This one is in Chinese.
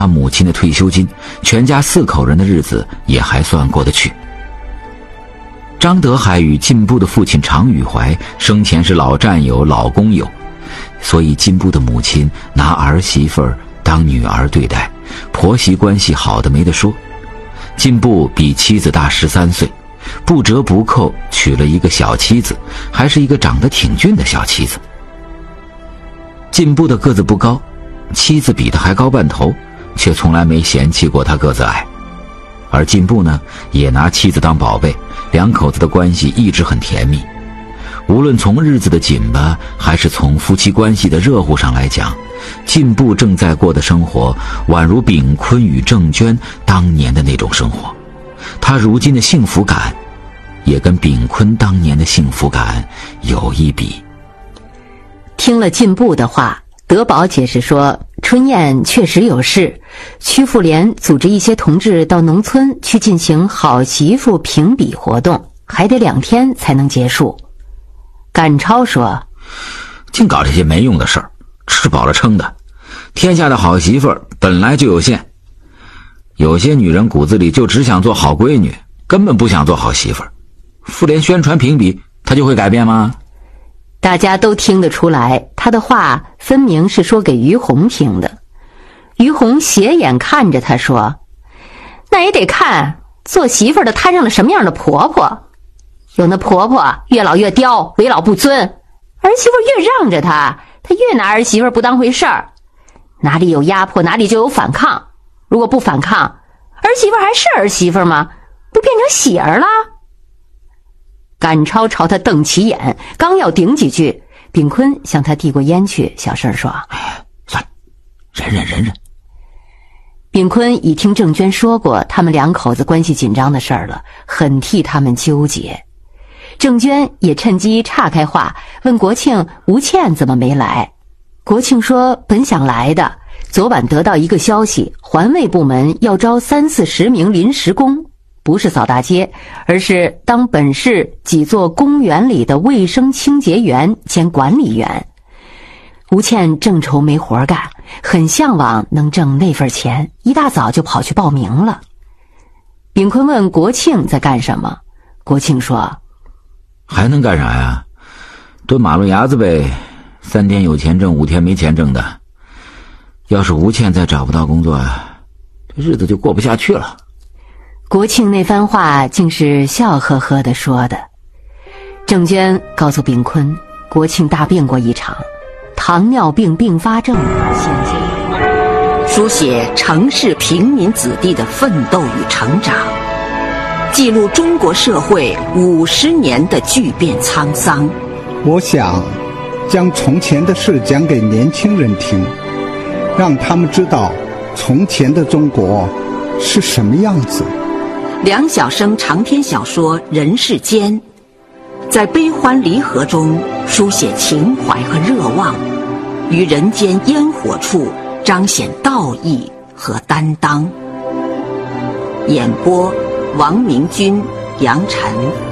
他母亲的退休金，全家4口人的日子也还算过得去。张德海与进步的父亲常宇怀生前是老战友、老工友，所以进步的母亲拿儿媳妇儿当女儿对待，婆媳关系好的没得说。进步比妻子大13岁，不折不扣娶了一个小妻子，还是一个长得挺俊的小妻子。进步的个子不高，妻子比他还高半头，却从来没嫌弃过他个子矮。而进步呢，也拿妻子当宝贝，两口子的关系一直很甜蜜。无论从日子的紧巴，还是从夫妻关系的热乎上来讲，进步正在过的生活，宛如炳坤与郑娟当年的那种生活。他如今的幸福感，也跟炳坤当年的幸福感有一比。 听了进步的话，德宝解释说，春宴确实有事，曲妇联组织一些同志到农村去进行好媳妇评比活动，还得2天才能结束。赶超说， 净搞这些没用的事儿，吃饱了撑的。天下的好媳妇儿本来就有限，有些女人骨子里就只想做好闺女，根本不想做好媳妇儿。妇联宣传评比，她就会改变吗？ 大家都听得出来，他的话分明是说给于红听的。于红斜眼看着他说，那也得看做媳妇的摊上了什么样的婆婆。有那婆婆越老越刁，为老不尊，儿媳妇越让着她越拿儿媳妇不当回事儿。哪里有压迫，哪里就有反抗。如果不反抗，儿媳妇还是儿媳妇吗？不变成喜儿了？赶超朝他瞪起眼，刚要顶几句，炳坤向他递过烟去，小声说， 算了，忍。 炳坤已听郑娟说过他们2口子关系紧张的事儿了，很替他们纠结。郑娟也趁机岔开话，问国庆吴倩怎么没来。国庆说本想来的，昨晚得到一个消息，环卫部门要招30-40名临时工，不是扫大街，而是当本市几座公园里的卫生清洁员兼管理员。吴倩正愁没活干，很向往能挣那份钱，一大早就跑去报名了。炳坤问国庆在干什么，国庆说， 还能干啥呀？蹲马路牙子呗，3天有钱挣，5天没钱挣的。要是吴倩再找不到工作，这日子就过不下去了。 国庆那番话竟是笑呵呵地说的。郑娟告诉炳坤，国庆大病过一场，糖尿病并发症现今， 书写城市平民子弟的奋斗与成长，记录中国社会50年的巨变沧桑。 我想将从前的事讲给年轻人听，让他们知道从前的中国是什么样子。 梁晓声长篇小说《人世间》，在悲欢离合中书写情怀和热望，于人间烟火处彰显道义和担当。演播：王明君、杨晨。